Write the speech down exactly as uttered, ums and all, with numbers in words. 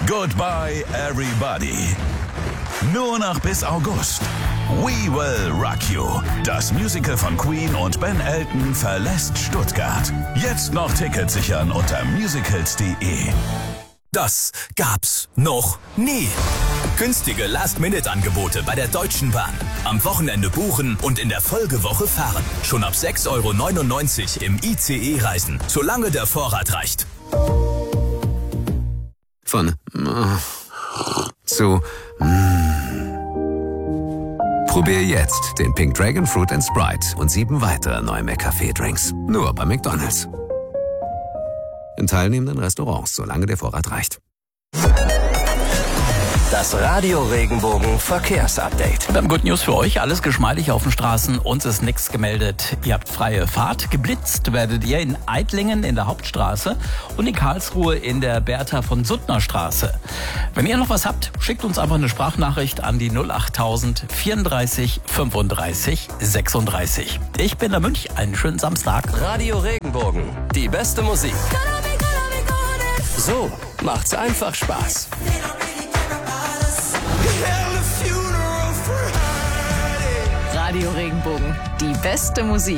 Goodbye Everybody. Nur noch bis August. We Will Rock You. Das Musical von Queen und Ben Elton verlässt Stuttgart. Jetzt noch Tickets sichern unter musicals punkt de. Das gab's noch nie. Günstige Last-Minute-Angebote bei der Deutschen Bahn. Am Wochenende buchen und in der Folgewoche fahren. Schon ab sechs Euro neunundneunzig im I C E-Reisen, solange der Vorrat reicht. Von äh, zu mm. Probier jetzt den Pink Dragon Fruit and Sprite und sieben weitere neue McCafé-Drinks. Nur bei McDonald's. In teilnehmenden Restaurants, solange der Vorrat reicht. Das Radio Regenbogen Verkehrsupdate. Wir haben Good News für euch. Alles geschmeidig auf den Straßen. Uns ist nichts gemeldet. Ihr habt freie Fahrt. Geblitzt werdet ihr in Eidlingen in der Hauptstraße und in Karlsruhe in der Bertha von Suttner Straße. Wenn ihr noch was habt, schickt uns einfach eine Sprachnachricht an die null achttausend vierunddreißig fünfunddreißig sechsunddreißig. Ich bin der Münch. Einen schönen Samstag. Radio Regenbogen. Die beste Musik. So macht's einfach Spaß. Radio Regenbogen, die beste Musik.